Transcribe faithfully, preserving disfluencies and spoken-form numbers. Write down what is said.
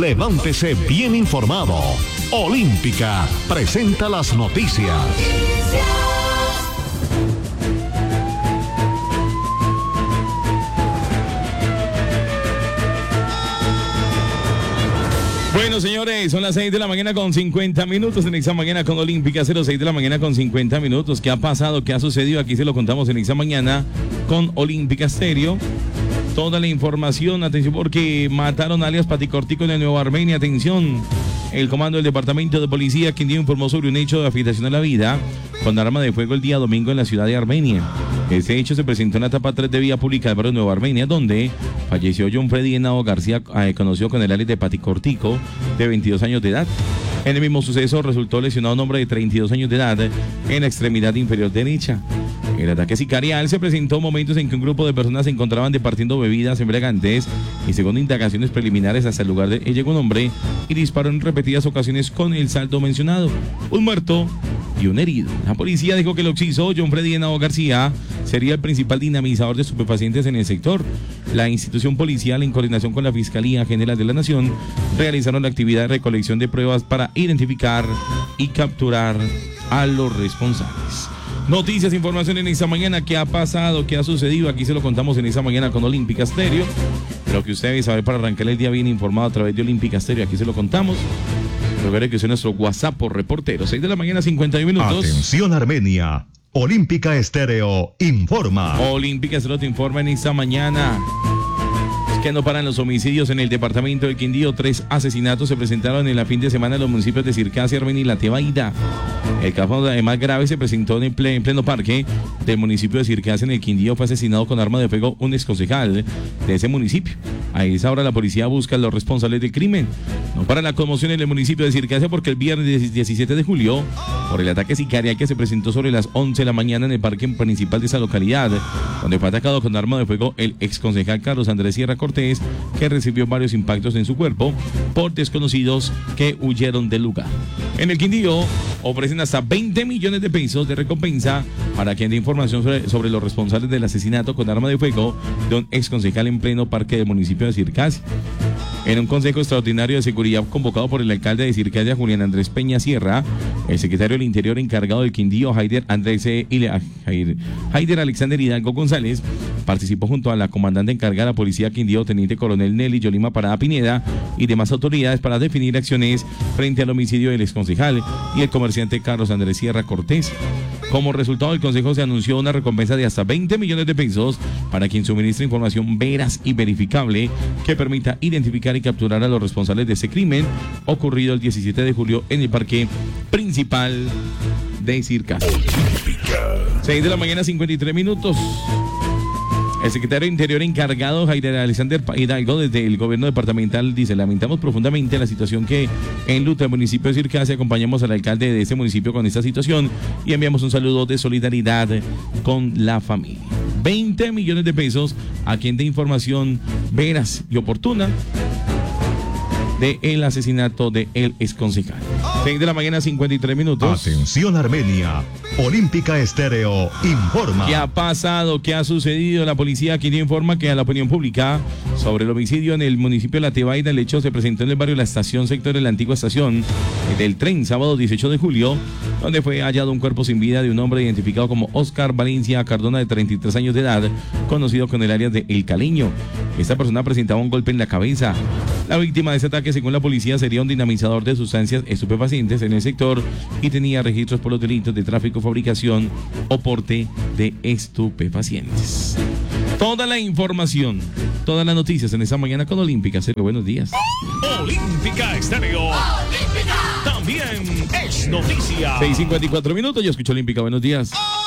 Levántese bien informado. Olímpica presenta las noticias. Bueno, señores, son las seis de la mañana con cincuenta minutos en Esta Mañana con Olímpica, cero seis de la mañana con cincuenta minutos. ¿Qué ha pasado? ¿Qué ha sucedido? Aquí se lo contamos en Esta Mañana con Olímpica Estéreo. Toda la información, atención, porque mataron a alias Paticortico en la Nueva Armenia. Atención, el comando del Departamento de Policía Quindío informó sobre un hecho de afectación a la vida con arma de fuego el día domingo en la ciudad de Armenia. Este hecho se presentó en la etapa tres de vía pública del barrio Nueva Armenia, donde falleció John Freddy Henao García, eh, conocido con el alias de Paticortico, de veintidós años de edad. En el mismo suceso resultó lesionado un hombre de treinta y dos años de edad en la extremidad inferior derecha. El ataque sicarial se presentó momentos en que un grupo de personas se encontraban departiendo bebidas embriagantes y, según indagaciones preliminares, hasta el lugar de llegó un hombre y disparó en repetidas ocasiones con el saldo mencionado. Un muerto y un herido. La policía dijo que el occiso, John Freddy Henao García, sería el principal dinamizador de estupefacientes en el sector. La institución policial, en coordinación con la Fiscalía General de la Nación, realizaron la actividad de recolección de pruebas para identificar y capturar a los responsables. Noticias, información en Esta Mañana. ¿Qué ha pasado? ¿Qué ha sucedido? Aquí se lo contamos en Esta Mañana con Olímpica Estéreo. Lo que usted debe saber para arrancar el día bien informado a través de Olímpica Estéreo. Aquí se lo contamos. Recuerde que usted es nuestro WhatsApp por reportero. seis de la mañana, cincuenta y un minutos. Atención, Armenia. Olímpica Estéreo informa. Olímpica Estéreo te informa en Esta Mañana. Que no paran los homicidios en el departamento del Quindío. Tres asesinatos se presentaron en la fin de semana en los municipios de Circasia, Armenia y La Tebaida. El caso más grave se presentó en pleno, en pleno parque del municipio de Circasia, en el Quindío. Fue asesinado con arma de fuego un exconcejal de ese municipio. A esa hora la policía busca a los responsables del crimen. No para la conmoción en el municipio de Circasia, porque el viernes diecisiete de julio, por el ataque sicarial que se presentó sobre las once de la mañana en el parque principal de esa localidad, donde fue atacado con arma de fuego el exconcejal Carlos Andrés Sierra Cortés, que recibió varios impactos en su cuerpo por desconocidos que huyeron del lugar. En el Quindío ofrecen hasta veinte millones de pesos de recompensa para quien dé información sobre, sobre los responsables del asesinato con arma de fuego de un exconcejal en pleno parque del municipio de Circasia. En un consejo extraordinario de seguridad convocado por el alcalde de Circasia, Julián Andrés Peña Sierra, el secretario del Interior encargado del Quindío, Haider Andrés e. Haider Alexander Hidalgo González, participó junto a la comandante encargada de la Policía Quindío, Teniente Coronel Nelly Yolima Parada Pineda, y demás autoridades para definir acciones frente al homicidio del exconcejal y el comerciante Carlos Andrés Sierra Cortés. Como resultado del consejo se anunció una recompensa de hasta veinte millones de pesos para quien suministre información veraz y verificable que permita identificar y capturar a los responsables de ese crimen ocurrido el diecisiete de julio en el parque principal de Circasia. seis de la mañana, cincuenta y tres minutos. El secretario de Interior encargado, Haider Alexander Hidalgo, desde el gobierno departamental, dice: lamentamos profundamente la situación que enluta el municipio de Circasia. Acompañamos al alcalde de ese municipio con esta situación y enviamos un saludo de solidaridad con la familia. veinte millones de pesos a quien dé información veraz y oportuna de el asesinato de el exconcejal. seis de la mañana, cincuenta y tres minutos. Atención, Armenia. Olímpica Estéreo informa. ¿Qué ha pasado? ¿Qué ha sucedido? La policía aquí informa que a la opinión pública sobre el homicidio en el municipio de La Tebaida. El hecho se presentó en el barrio La Estación, sector de la antigua estación del tren, sábado dieciocho de julio, donde fue hallado un cuerpo sin vida de un hombre identificado como Oscar Valencia Cardona, de treinta y tres años de edad, conocido con el alias de El Caleño. Esta persona presentaba un golpe en la cabeza. La víctima de ese ataque, según la policía, sería un dinamizador de sustancias estupefacientes en el sector y tenía registros por los delitos de tráfico, fabricación o porte de estupefacientes. Toda la información, todas las noticias en esta mañana con Olímpica Estéreo. Buenos días. Olímpica Estéreo. Olímpica. También es noticia. seis cincuenta y cuatro minutos. Yo escucho Olímpica. Buenos días.